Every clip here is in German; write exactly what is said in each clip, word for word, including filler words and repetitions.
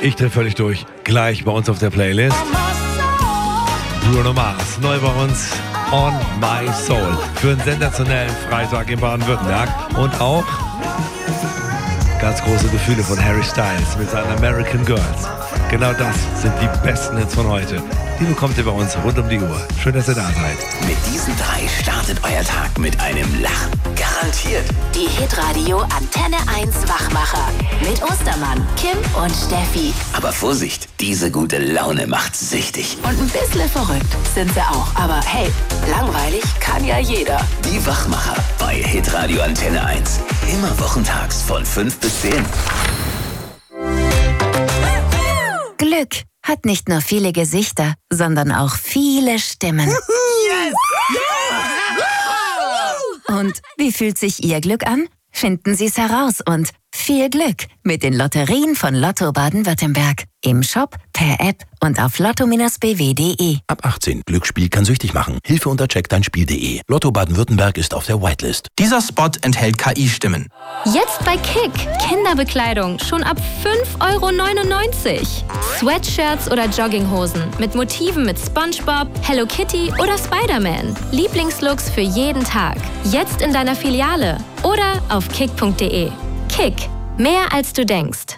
Ich drehe völlig durch. Gleich bei uns auf der Playlist. Bruno Mars, neu bei uns. On My Soul. Für einen sensationellen Freitag in Baden-Württemberg. Und auch ganz große Gefühle von Harry Styles mit seinen American Girls. Genau das sind die besten Hits von heute. Die bekommt ihr bei uns rund um die Uhr. Schön, dass ihr da seid. Mit diesen drei startet euer Tag mit einem Lachen. Garantiert. Die Hitradio Antenne eins Wachmacher. Mit Ostermann, Kim und Steffi. Aber Vorsicht, diese gute Laune macht süchtig. Und ein bisschen verrückt sind sie auch. Aber hey, langweilig kann ja jeder. Die Wachmacher bei Hitradio Antenne eins. Immer wochentags von fünf bis zehn. Glück hat nicht nur viele Gesichter, sondern auch viele Stimmen. Yes! Und wie fühlt sich Ihr Glück an? Finden Sie es heraus und viel Glück mit den Lotterien von Lotto Baden-Württemberg. Im Shop, per App und auf lotto Bindestrich b w punkt d e. Ab achtzehn. Glücksspiel kann süchtig machen. Hilfe unter check dein spiel punkt d e. Lotto Baden-Württemberg ist auf der Whitelist. Dieser Spot enthält K I-Stimmen. Jetzt bei Kick. Kinderbekleidung schon ab fünf Euro neunundneunzig. Sweatshirts oder Jogginghosen mit Motiven mit SpongeBob, Hello Kitty oder Spider-Man. Lieblingslooks für jeden Tag. Jetzt in deiner Filiale oder auf kick punkt d e. Kick. Mehr als du denkst.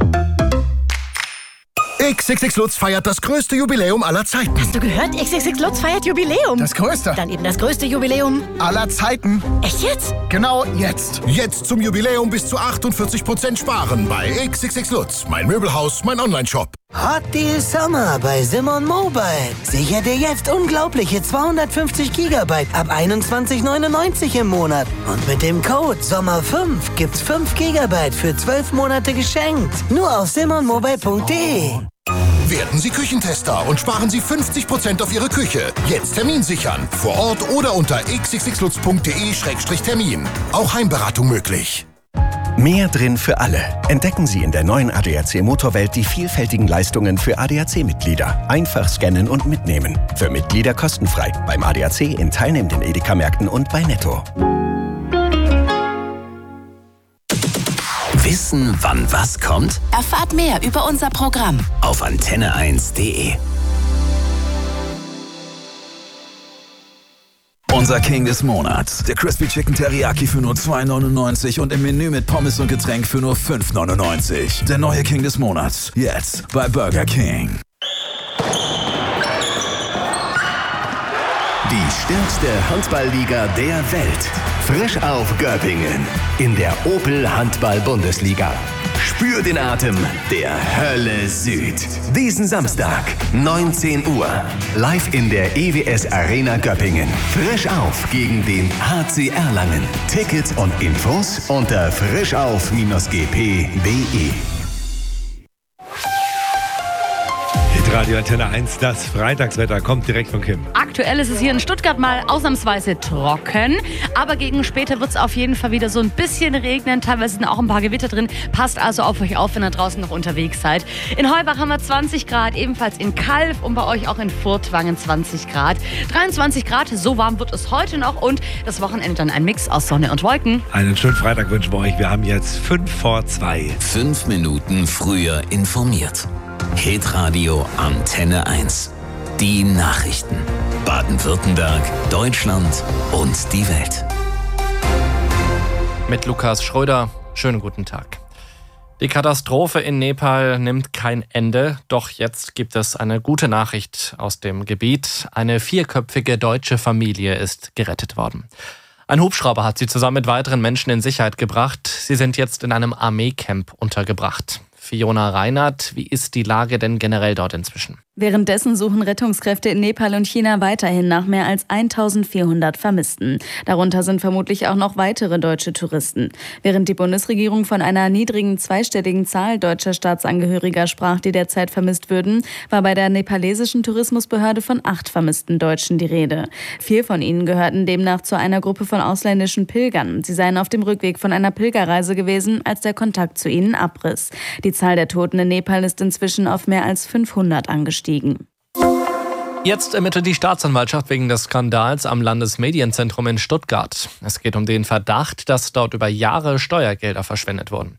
X X X Lutz feiert das größte Jubiläum aller Zeiten. Hast du gehört? X X X Lutz feiert Jubiläum. Das größte. Dann eben das größte Jubiläum aller Zeiten. Echt jetzt? Genau jetzt. Jetzt zum Jubiläum bis zu achtundvierzig Prozent sparen bei X X X Lutz. Mein Möbelhaus, mein Onlineshop. Hot Deal Summer bei Simon Mobile. Sicher dir jetzt unglaubliche zweihundertfünfzig Gigabyte ab einundzwanzig neunundneunzig im Monat. Und mit dem Code Sommer fünf gibt's fünf Gigabyte für zwölf Monate geschenkt. Nur auf simon mobile punkt d e. Werden Sie Küchentester und sparen Sie fünfzig Prozent auf Ihre Küche. Jetzt Termin sichern. Vor Ort oder unter x x x lutz punkt d e Schrägstrich Termin. Auch Heimberatung möglich. Mehr drin für alle. Entdecken Sie in der neuen A D A C Motorwelt die vielfältigen Leistungen für A D A C-Mitglieder. Einfach scannen und mitnehmen. Für Mitglieder kostenfrei. Beim A D A C in teilnehmenden Edeka-Märkten und bei Netto. Wissen, wann was kommt? Erfahrt mehr über unser Programm auf antenne eins punkt d e. Unser King des Monats. Der Crispy Chicken Teriyaki für nur zwei neunundneunzig und im Menü mit Pommes und Getränk für nur fünf neunundneunzig. Der neue King des Monats. Jetzt bei Burger King. Die stärkste Handballliga der Welt. Frisch auf Göppingen. In der Opel Handball-Bundesliga. Spür den Atem der Hölle Süd. Diesen Samstag, neunzehn Uhr. Live in der E W S Arena Göppingen. Frisch auf gegen den H C Erlangen. Tickets und Infos unter frischauf Bindestrich g p punkt d e. Radio Antenne eins, das Freitagswetter kommt direkt von Kim. Aktuell ist es hier in Stuttgart mal ausnahmsweise trocken, aber gegen später wird es auf jeden Fall wieder so ein bisschen regnen, teilweise sind auch ein paar Gewitter drin. Passt also auf euch auf, wenn ihr draußen noch unterwegs seid. In Heubach haben wir zwanzig Grad, ebenfalls in Calw und bei euch auch in Furtwangen zwanzig Grad. dreiundzwanzig Grad, so warm wird es heute noch und das Wochenende dann ein Mix aus Sonne und Wolken. Einen schönen Freitag wünschen wir euch. Wir haben jetzt fünf vor zwei. Fünf Minuten früher informiert. Hitradio Antenne eins. Die Nachrichten. Baden-Württemberg, Deutschland und die Welt. Mit Lukas Schröder. Schönen guten Tag. Die Katastrophe in Nepal nimmt kein Ende. Doch jetzt gibt es eine gute Nachricht aus dem Gebiet. Eine vierköpfige deutsche Familie ist gerettet worden. Ein Hubschrauber hat sie zusammen mit weiteren Menschen in Sicherheit gebracht. Sie sind jetzt in einem Armeecamp untergebracht. Fiona Reinhardt, wie ist die Lage denn generell dort inzwischen? Währenddessen suchen Rettungskräfte in Nepal und China weiterhin nach mehr als eintausendvierhundert Vermissten. Darunter sind vermutlich auch noch weitere deutsche Touristen. Während die Bundesregierung von einer niedrigen zweistelligen Zahl deutscher Staatsangehöriger sprach, die derzeit vermisst würden, war bei der nepalesischen Tourismusbehörde von acht vermissten Deutschen die Rede. Vier von ihnen gehörten demnach zu einer Gruppe von ausländischen Pilgern. Sie seien auf dem Rückweg von einer Pilgerreise gewesen, als der Kontakt zu ihnen abriss. Die Zahl der Toten in Nepal ist inzwischen auf mehr als fünfhundert angestiegen. Jetzt ermittelt die Staatsanwaltschaft wegen des Skandals am Landesmedienzentrum in Stuttgart. Es geht um den Verdacht, dass dort über Jahre Steuergelder verschwendet wurden.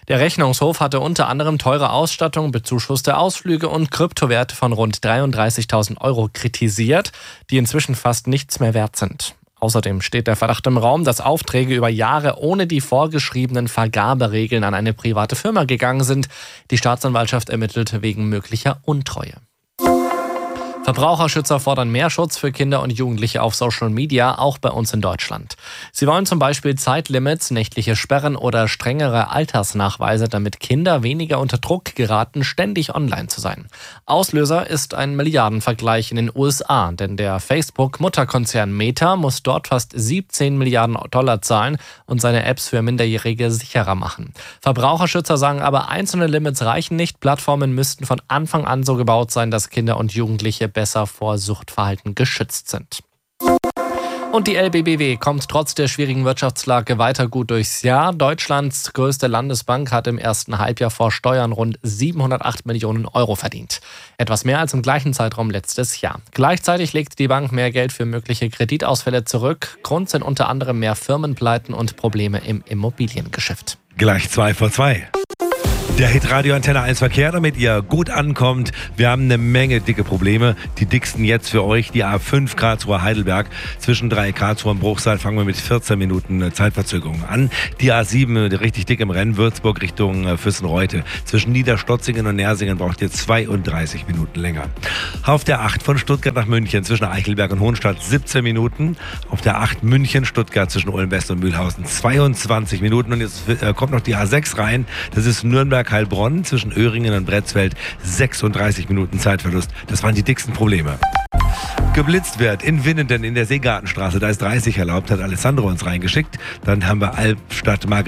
Der Rechnungshof hatte unter anderem teure Ausstattung, bezuschusste Ausflüge und Kryptowerte von rund dreiunddreißigtausend Euro kritisiert, die inzwischen fast nichts mehr wert sind. Außerdem steht der Verdacht im Raum, dass Aufträge über Jahre ohne die vorgeschriebenen Vergaberegeln an eine private Firma gegangen sind. Die Staatsanwaltschaft ermittelt wegen möglicher Untreue. Verbraucherschützer fordern mehr Schutz für Kinder und Jugendliche auf Social Media, auch bei uns in Deutschland. Sie wollen zum Beispiel Zeitlimits, nächtliche Sperren oder strengere Altersnachweise, damit Kinder weniger unter Druck geraten, ständig online zu sein. Auslöser ist ein Milliardenvergleich in den U S A, denn der Facebook-Mutterkonzern Meta muss dort fast siebzehn Milliarden Dollar zahlen und seine Apps für Minderjährige sicherer machen. Verbraucherschützer sagen aber, einzelne Limits reichen nicht. Plattformen müssten von Anfang an so gebaut sein, dass Kinder und Jugendliche besser vor Suchtverhalten geschützt sind. Und die L B B W kommt trotz der schwierigen Wirtschaftslage weiter gut durchs Jahr. Deutschlands größte Landesbank hat im ersten Halbjahr vor Steuern rund siebenhundertacht Millionen Euro verdient. Etwas mehr als im gleichen Zeitraum letztes Jahr. Gleichzeitig legt die Bank mehr Geld für mögliche Kreditausfälle zurück. Grund sind unter anderem mehr Firmenpleiten und Probleme im Immobiliengeschäft. Gleich zwei vor zwei. Der Hitradio Antenne eins Verkehr, damit ihr gut ankommt. Wir haben eine Menge dicke Probleme. Die dicksten jetzt für euch, die A fünf Karlsruhe-Heidelberg. Zwischen drei Karlsruhe und Bruchsal fangen wir mit vierzehn Minuten Zeitverzögerung an. Die A sieben richtig dick im Rennen, Würzburg Richtung Füssenreute. Zwischen Niederstotzingen und Nersingen braucht ihr zweiunddreißig Minuten länger. Auf der acht von Stuttgart nach München zwischen Eichelberg und Hohenstadt siebzehn Minuten. Auf der acht München-Stuttgart zwischen Ulm-West und Mühlhausen zweiundzwanzig Minuten. Und jetzt kommt noch die A sechs rein. Das ist Nürnberg Heilbronn zwischen Öhringen und Bretzfeld, sechsunddreißig Minuten Zeitverlust. Das waren die dicksten Probleme. Geblitzt wird in Winnenden in der Seegartenstraße, da ist dreißig erlaubt, hat Alessandro uns reingeschickt. Dann haben wir Albstadt Margrethe